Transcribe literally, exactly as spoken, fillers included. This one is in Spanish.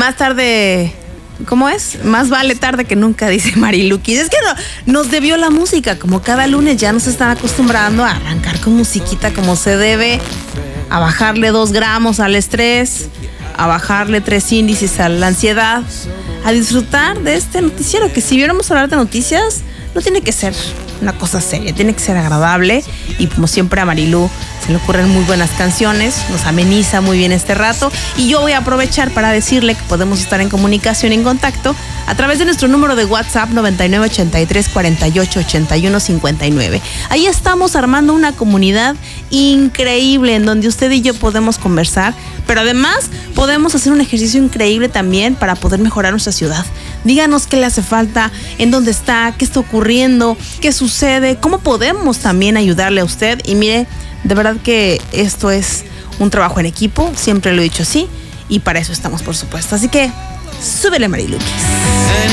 más tarde, ¿cómo es? Más vale tarde que nunca, dice Mariluki. Es que no, nos debió la música, como cada lunes ya nos están acostumbrando a arrancar con musiquita como se debe, a bajarle dos gramos al estrés, a bajarle tres índices a la ansiedad, a disfrutar de este noticiero, que si viéramos hablar de noticias, no tiene que ser una cosa seria, tiene que ser agradable. Y como siempre a Marilu se le ocurren muy buenas canciones, nos ameniza muy bien este rato. Y yo voy a aprovechar para decirle que podemos estar en comunicación, en contacto, a través de nuestro número de WhatsApp noventa y nueve ochenta y tres cuarenta y ocho ochenta y uno cincuenta y nueve. Ahí estamos armando una comunidad increíble en donde usted y yo podemos conversar, pero además podemos hacer un ejercicio increíble también para poder mejorar nuestra ciudad. Díganos qué le hace falta, en dónde está, qué está ocurriendo, qué sucede, cómo podemos también ayudarle a usted. Y mire, de verdad que esto es un trabajo en equipo, siempre lo he dicho así, y para eso estamos, por supuesto. Así que súbele, Mariluki.